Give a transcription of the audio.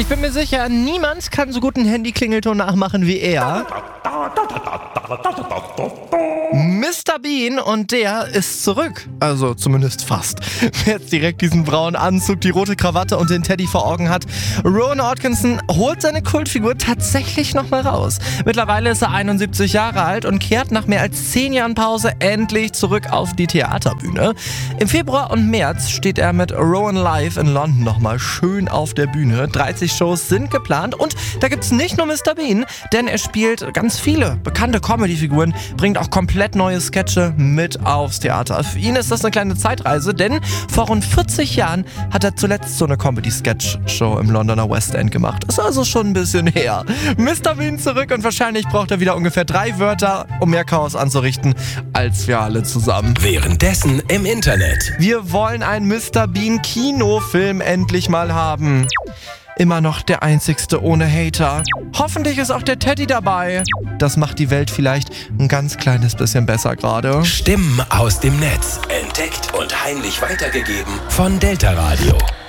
Ich bin mir sicher, niemand kann so gut einen Handyklingelton nachmachen wie er. Mr. Bean, und der ist zurück. Also zumindest fast. Wer jetzt direkt diesen braunen Anzug, die rote Krawatte und den Teddy vor Augen hat, Rowan Atkinson holt seine Kultfigur tatsächlich nochmal raus. Mittlerweile ist er 71 Jahre alt und kehrt nach mehr als 10 Jahren Pause endlich zurück auf die Theaterbühne. Im Februar und März steht er mit Rowan Live in London nochmal schön auf der Bühne. 30 Shows sind geplant und da gibt's nicht nur Mr. Bean, denn er spielt ganz viele bekannte Comedy-Figuren, bringt auch komplett neue Sketche mit aufs Theater. Für ihn ist das eine kleine Zeitreise, denn vor rund 40 Jahren hat er zuletzt so eine Comedy-Sketch-Show im Londoner West End gemacht. Ist also schon ein bisschen her. Mr. Bean zurück und wahrscheinlich braucht er wieder ungefähr 3 Wörter, um mehr Chaos anzurichten, als wir alle zusammen. Währenddessen im Internet. Wir wollen einen Mr. Bean Kinofilm endlich mal haben. Immer noch der einzigste ohne Hater. Hoffentlich ist auch der Teddy dabei. Das macht die Welt vielleicht ein ganz kleines bisschen besser gerade. Stimmen aus dem Netz. Entdeckt und heimlich weitergegeben von Delta Radio.